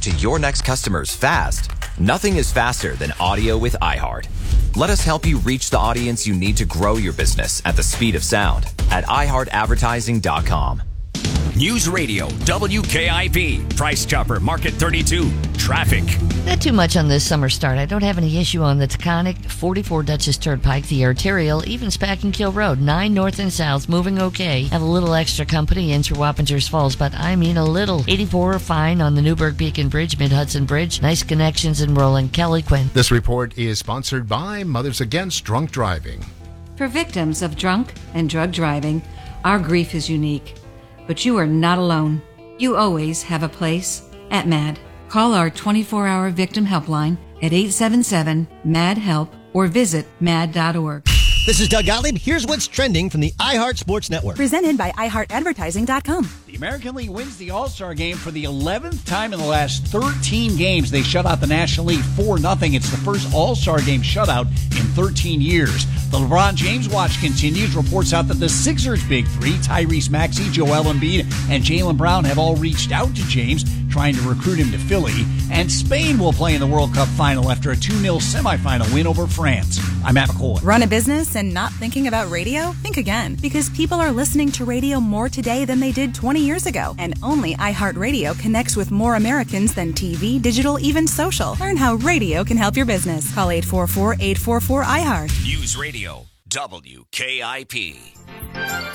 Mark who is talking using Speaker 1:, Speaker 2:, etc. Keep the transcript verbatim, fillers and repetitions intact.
Speaker 1: to your next customers fast. Nothing is faster than audio with iHeart. Let us help you reach the audience you need to grow your business at the speed of sound at i heart advertising dot com.
Speaker 2: News Radio, W K I P, Price Chopper, Market thirty-two, traffic.
Speaker 3: Not too much on this summer start. I don't have any issue on the Taconic, forty-four Dutchess Turnpike, the Arterial, even Spackenkill Road, nine north and south, moving okay. Have a little extra company in through Wappingers Falls, but I mean a little. eighty-four fine on the Newburgh Beacon Bridge, Mid-Hudson Bridge. Nice connections in Roland. Kelly Quinn.
Speaker 4: This report is sponsored by Mothers Against Drunk Driving.
Speaker 5: For victims of drunk and drug driving, our grief is unique. But you are not alone. You always have a place at MAD. Call our twenty-four hour victim helpline at eight seven seven, M A D, HELP or visit mad dot org.
Speaker 6: This is Doug Gottlieb. Here's what's trending from the iHeart Sports Network.
Speaker 7: Presented by i heart advertising dot com.
Speaker 8: The American League wins the All-Star Game for the eleventh time in the last thirteen games. They shut out the National League four nothing. It's the first All-Star Game shutout in thirteen years. The LeBron James watch continues. Reports out that the Sixers' big three, Tyrese Maxey, Joel Embiid, and Jaylen Brown, have all reached out to James, trying to recruit him to Philly. And Spain will play in the World Cup final after a two nil semifinal win over France. I'm Matt McCoy.
Speaker 7: Run a business and not thinking about radio? Think again, because people are listening to radio more today than they did twenty years ago. And only iHeartRadio connects with more Americans than T V, digital, even social. Learn how radio can help your business. Call eight four four, eight four four, iHeart.
Speaker 2: News Radio, W K I P.